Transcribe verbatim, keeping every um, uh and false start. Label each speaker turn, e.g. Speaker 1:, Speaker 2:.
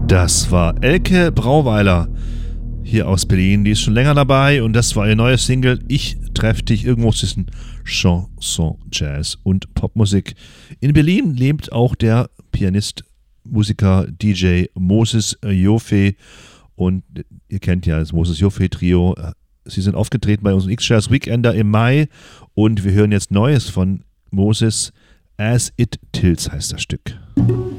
Speaker 1: Das war Elke Brauweiler hier aus Berlin. Die ist schon länger dabei und das war ihr neues Single Ich treff dich irgendwo zwischen Chanson, Jazz und Popmusik. In Berlin lebt auch der Pianist, Musiker, D J Moses Joffe und ihr kennt ja das Moses Joffe Trio. Sie sind aufgetreten bei unserem X-Jazz Weekender im Mai und wir hören jetzt Neues von Moses. As It Tilts heißt das Stück.